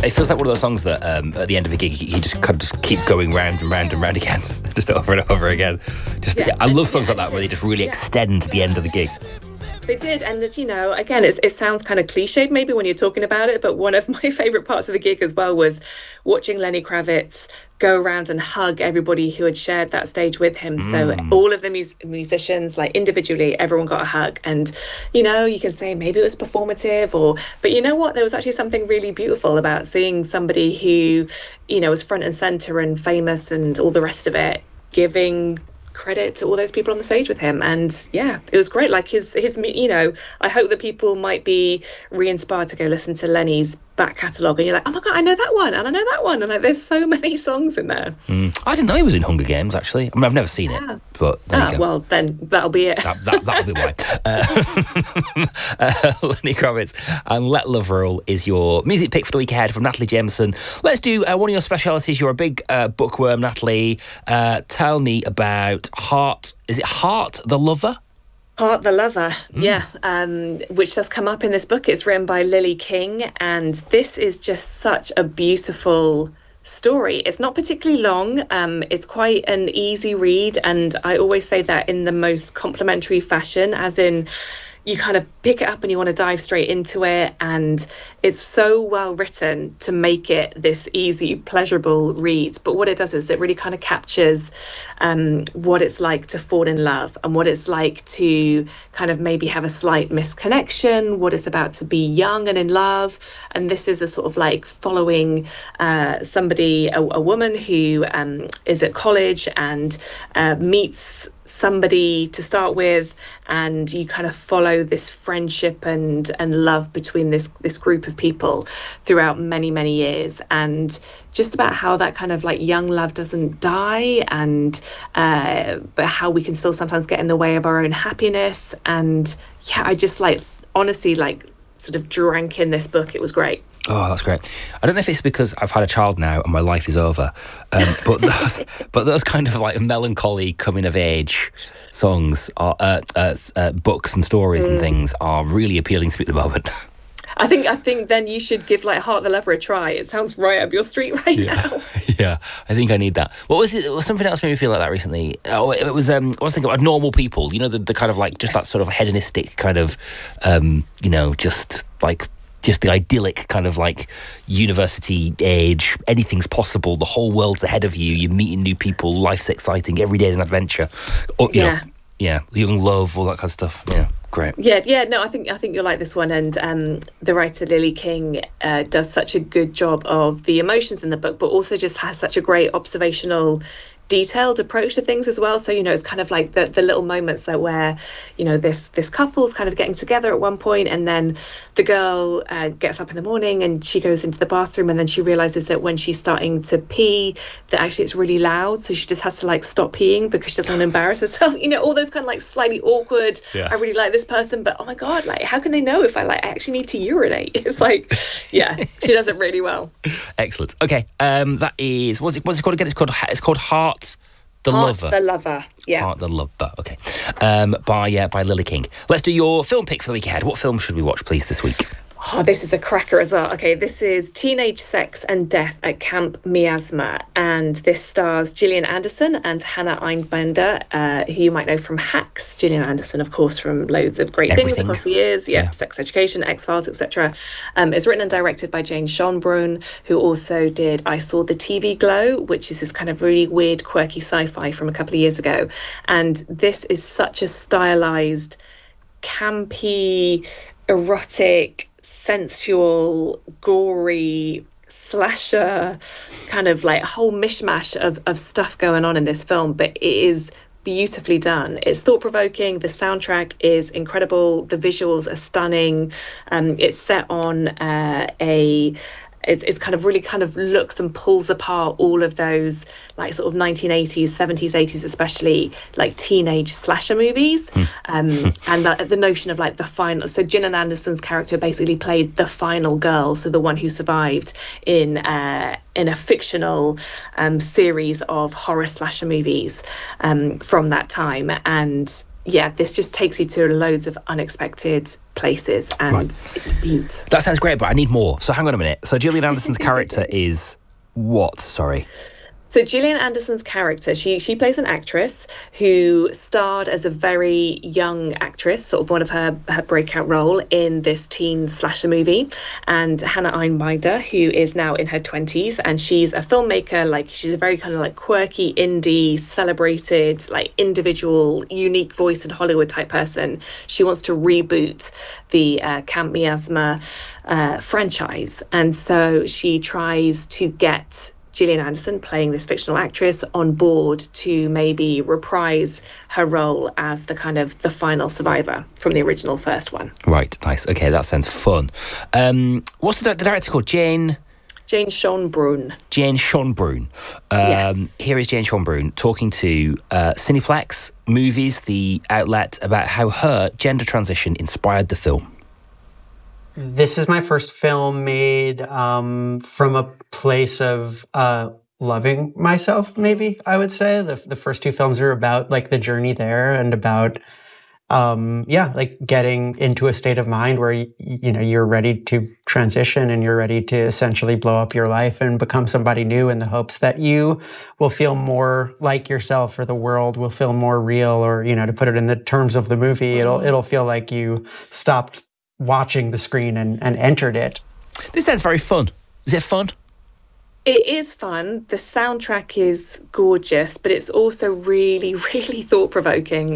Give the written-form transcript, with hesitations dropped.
It feels like one of those songs that at the end of a gig you just kind of just keep going round and round and round again, just over and over again. I love songs like that where they just really extend the end of the gig. They did, and again, it sounds kind of cliched maybe when you're talking about it, but one of my favourite parts of the gig as well was watching Lenny Kravitz go around and hug everybody who had shared that stage with him. So all of the musicians, like individually, everyone got a hug. And, you can say maybe it was performative but you know what? There was actually something really beautiful about seeing somebody who, was front and centre and famous and all the rest of it, giving credit to all those people on the stage with him. And yeah, it was great. Like his I hope that people might be re-inspired to go listen to Lenny's back catalogue and you're like, oh my god, I know that one and I know that one, and like there's so many songs in there. I didn't know he was in Hunger Games, actually. I mean, I've never seen it, but there you go. Well, then that'll be it. That'll be why. Lenny Kravitz and Let Love Rule is your music pick for the week ahead from Natalie Jameson. Let's do one of your specialities. You're a big bookworm, Natalie. Tell me about Heart. Is it Heart the Lover? Heart the Lover, which does come up in this book. It's written by Lily King, and this is just such a beautiful story. It's not particularly long. It's quite an easy read, and I always say that in the most complimentary fashion, as in you kind of pick it up and you want to dive straight into it, and it's so well written to make it this easy, pleasurable read. But what it does is it really kind of captures what it's like to fall in love and what it's like to kind of maybe have a slight misconnection, what it's about to be young and in love. And this is a sort of like following somebody, a woman who is at college and meets somebody to start with, and you kind of follow this friendship and love between this group of people throughout many years, and just about how that kind of like young love doesn't die, and but how we can still sometimes get in the way of our own happiness. And yeah, I just honestly sort of drank in this book. It was great. Oh, that's great. I don't know if it's because I've had a child now and my life is over, but those kind of like melancholy coming of age songs, books and stories and things are really appealing to me at the moment. I think then you should give Heart the Lover a try. It sounds right up your street now. Yeah, I think I need that. What was it? Something else made me feel like that recently. Oh, it was. I was thinking about Normal People. The kind of like just that sort of hedonistic kind of, just the idyllic kind of like university age, anything's possible, the whole world's ahead of you, you're meeting new people, life's exciting, every day is an adventure. Young love, all that kind of stuff. Yeah, great. No, I think you'll like this one. And the writer Lily King does such a good job of the emotions in the book, but also just has such a great observational, detailed approach to things as well. So it's kind of like the little moments where this couple's kind of getting together at one point, and then the girl gets up in the morning and she goes into the bathroom, and then she realizes that when she's starting to pee that actually it's really loud, so she just has to stop peeing because she doesn't want to embarrass herself. All those kind of slightly awkward, I really like this person, but oh my god, how can they know if I actually need to urinate? It's she does it really well. Excellent. Okay, that is what's it called again? It's called Heart the Lover. The Lover, yeah. Heart the Lover, okay. By Lily King. Let's do your film pick for the week ahead. What film should we watch, please, this week? Oh, this is a cracker as well. Okay, this is Teenage Sex and Death at Camp Miasma, and this stars Gillian Anderson and Hannah Einbinder, who you might know from Hacks. Gillian Anderson, of course, from loads of great things across the years. Yeah, Sex Education, X-Files, etc. It's written and directed by Jane Schonbrun, who also did I Saw the TV Glow, which is this kind of really weird, quirky sci-fi from a couple of years ago. And this is such a stylized, campy, erotic, sensual, gory slasher kind of whole mishmash of stuff going on in this film, but it is beautifully done. It's thought-provoking. The soundtrack is incredible. The visuals are stunning. It's set on it's kind of really kind of looks and pulls apart all of those sort of 1980s, 70s, 80s, especially teenage slasher movies. And the notion of the final. So Gillian Anderson's character basically played the final girl, so the one who survived in a fictional series of horror slasher movies from that time. And yeah, this just takes you to loads of unexpected places, and it's a beaut. That sounds great, but I need more. So hang on a minute. So Gillian Anderson's character is what? Sorry. So Gillian Anderson's character, she plays an actress who starred as a very young actress, sort of one of her breakout role in this teen slasher movie. And Hannah Einbinder, who is now in her 20s, and she's a filmmaker, like she's a very kind of like quirky, indie, celebrated, like individual, unique voice in Hollywood type person. She wants to reboot the Camp Miasma franchise. And so she tries to get Gillian Anderson, playing this fictional actress, on board to maybe reprise her role as the kind of the final survivor from the original first one. Right, nice. Okay, that sounds fun. What's the director called? Jane Schonbrun. Jane Schonbrun. Yes. Here is Jane Schonbrun talking to Cineplex Movies, the outlet, about how her gender transition inspired the film. This is my first film made from a place of loving myself, maybe, I would say. The first two films are about, like, the journey there and about, like, getting into a state of mind where, you know, you're ready to transition and you're ready to essentially blow up your life and become somebody new, in the hopes that you will feel more like yourself, or the world will feel more real, or, you know, to put it in the terms of the movie, it'll feel like you stopped watching the screen and entered it. This sounds very fun. Is it fun? It is fun. The soundtrack is gorgeous, but it's also really, really thought-provoking.